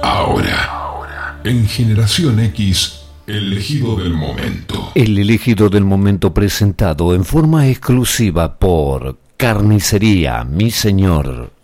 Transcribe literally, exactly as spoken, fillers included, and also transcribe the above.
Ahora, en Generación X, el elegido del momento. El elegido del momento presentado en forma exclusiva por Carnicería Mi Señor.